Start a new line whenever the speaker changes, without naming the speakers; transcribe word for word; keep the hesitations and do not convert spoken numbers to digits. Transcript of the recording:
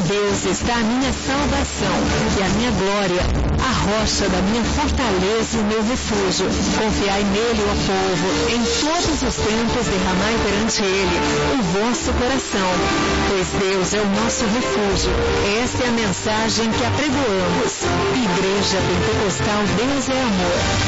Deus está a minha salvação e a minha glória, a rocha da minha fortaleza e o meu refúgio. Confiai nele, ó povo, em todos os tempos derramai perante ele o vosso coração, pois Deus é o nosso refúgio. Esta é a mensagem que apregoamos. Igreja Pentecostal Deus é Amor.